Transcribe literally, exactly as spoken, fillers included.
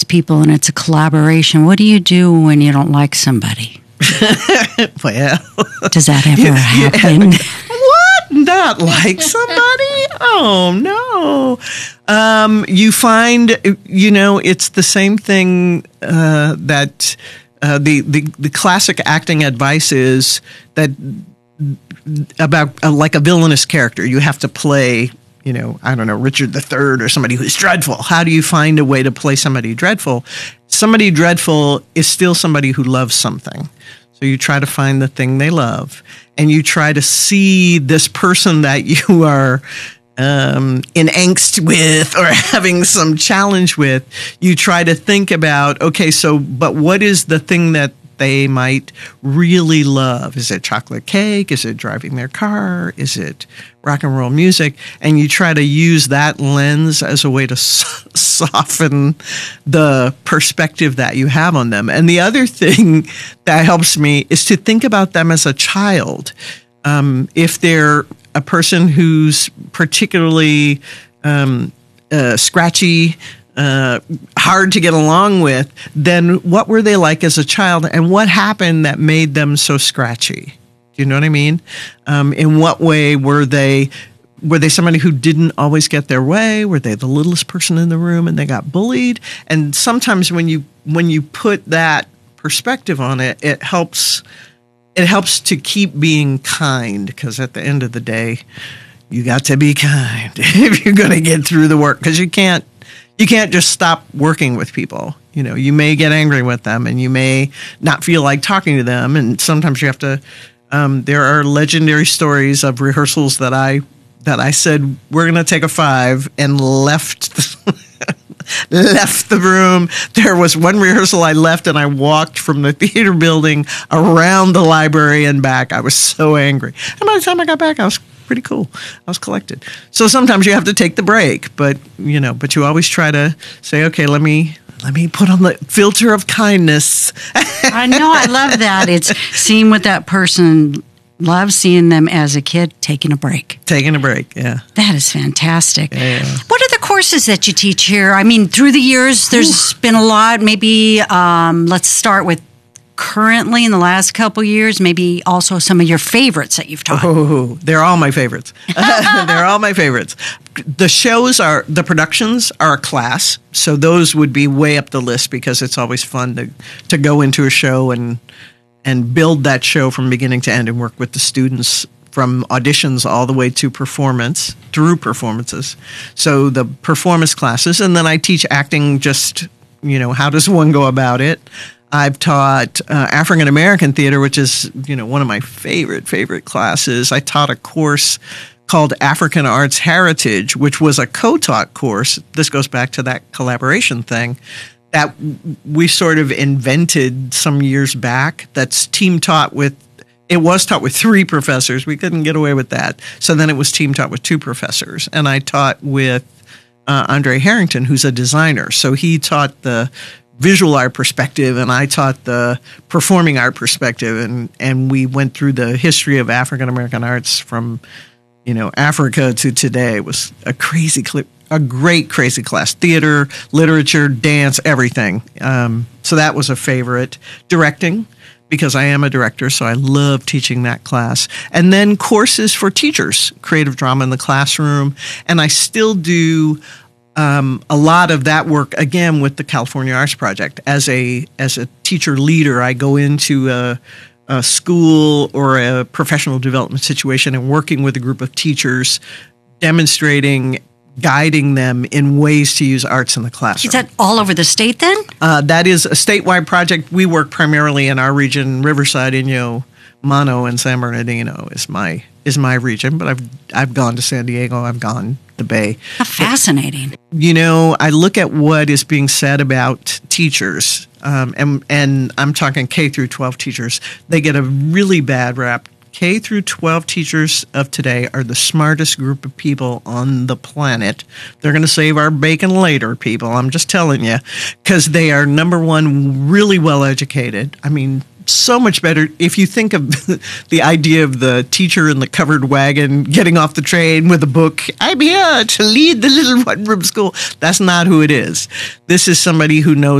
people and it's a collaboration. What do you do when you don't like somebody? Well, does that ever yeah, happen? Yeah. What? Not like somebody? Oh, no. Um, you find, you know, it's the same thing uh, that uh, the, the, the classic acting advice is that about uh, like a villainous character, you have to play, you know, I don't know, Richard the Third or somebody who's dreadful. How do you find a way to play somebody dreadful? Somebody dreadful is still somebody who loves something. So you try to find the thing they love, and you try to see this person that you are um, in angst with or having some challenge with. You try to think about, okay, so, but what is the thing that they might really love? Is it chocolate cake? Is it driving their car? Is it rock and roll music? And you try to use that lens as a way to so- soften the perspective that you have on them. And the other thing that helps me is to think about them as a child. Um, if they're a person who's particularly um, uh, scratchy, Uh, hard to get along with, then what were they like as a child, and what happened that made them so scratchy? Do you know what I mean? Um, in what way were they? Were they somebody who didn't always get their way? Were they the littlest person in the room and they got bullied? And sometimes when you when you put that perspective on it, it helps. It helps to keep being kind, because at the end of the day, you got to be kind if you're going to get through the work, because you can't. You can't just stop working with people. You know, you may get angry with them, and you may not feel like talking to them. And sometimes you have to. Um, there are legendary stories of rehearsals that I that I said we're going to take a five and left the, left the room. There was one rehearsal I left, and I walked from the theater building around the library and back. I was so angry, and by the time I got back, I was pretty cool. I was collected. So sometimes you have to take the break, but you know, but you always try to say, okay, let me let me put on the filter of kindness. I know, I love that. It's seeing what that person loves, seeing them as a kid, taking a break. Taking a break, yeah. That is fantastic. Yeah. What are the courses that you teach here? I mean, through the years, there's Ooh. been a lot. Maybe um, let's start with currently in the last couple years, maybe also some of your favorites that you've taught. Oh, they're all my favorites. They're all my favorites. The shows are, the productions are a class, so those would be way up the list, because it's always fun to, to go into a show and and build that show from beginning to end and work with the students from auditions all the way to performance, through performances. So the performance classes, and then I teach acting, just, you know, how does one go about it? I've taught uh, African American theater, which is, you know, one of my favorite, favorite classes. I taught a course called African Arts Heritage, which was a co-taught course. This goes back to that collaboration thing that we sort of invented some years back. That's team taught with, it was taught with three professors. We couldn't get away with that. So then it was team taught with two professors. And I taught with uh, Andre Harrington, who's a designer. So he taught the visual art perspective, and I taught the performing art perspective, and, and we went through the history of African American arts from, you know, Africa to today. It was a crazy clip, a great crazy class. Theater, literature, dance, everything. Um, so that was a favorite. Directing, because I am a director, so I love teaching that class. And then courses for teachers, creative drama in the classroom, and I still do Um, a lot of that work, again, with the California Arts Project. As a as a teacher leader, I go into a, a school or a professional development situation and working with a group of teachers, demonstrating, guiding them in ways to use arts in the classroom. Is that all over the state then? Uh, that is a statewide project. We work primarily in our region. Riverside, Inyo, Mono, and San Bernardino is my is my region, but I've I've gone to San Diego. I've gone the Bay. How fascinating. But, you know, I look at what is being said about teachers, um, and and I'm talking K through twelve teachers. They get a really bad rap. K through twelve teachers of today are the smartest group of people on the planet. They're going to save our bacon later, people. I'm just telling you, because they are, number one, really well educated. I mean, so much better. If you think of the idea of the teacher in the covered wagon getting off the train with a book, I'm here to lead the little one-room school. That's not who it is. This is somebody who knows